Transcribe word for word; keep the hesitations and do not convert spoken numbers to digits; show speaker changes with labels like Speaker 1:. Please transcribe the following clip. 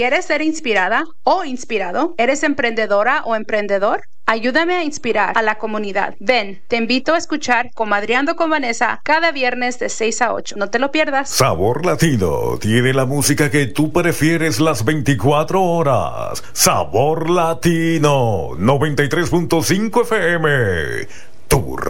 Speaker 1: ¿Quieres ser inspirada o inspirado? ¿Eres emprendedora o emprendedor? Ayúdame a inspirar a la comunidad. Ven, te invito a escuchar Comadreando con Vanessa cada viernes de seis a ocho. No te lo pierdas.
Speaker 2: Sabor Latino tiene la música que tú prefieres las veinticuatro horas. Sabor Latino noventa y tres punto cinco F M. Tu